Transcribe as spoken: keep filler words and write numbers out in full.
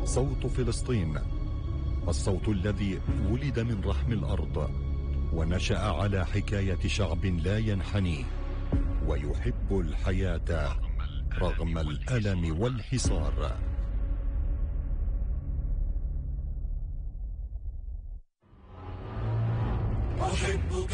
صوت فلسطين، الصوت الذي ولد من رحم الأرض ونشأ على حكاية شعب لا ينحني ويحب الحياة رغم الألم والحصار. أحبك